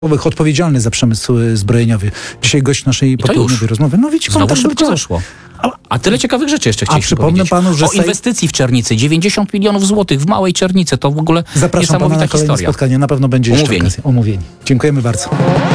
odpowiedzialny za przemysł zbrojeniowy. Dzisiaj gość naszej popołudniowej rozmowy. No widzicie pan, Znowu tak szybko szybko zaszło. A tyle ciekawych rzeczy jeszcze A chcieliśmy przypomnę powiedzieć. panu, że o inwestycji w Czernicy. 90 milionów złotych w małej Czernicy. To w ogóle zapraszam pana niesamowita na kolejne historia. spotkanie. Na pewno będzie jeszcze Umówieni. okazja. Omówieni. Dziękujemy bardzo.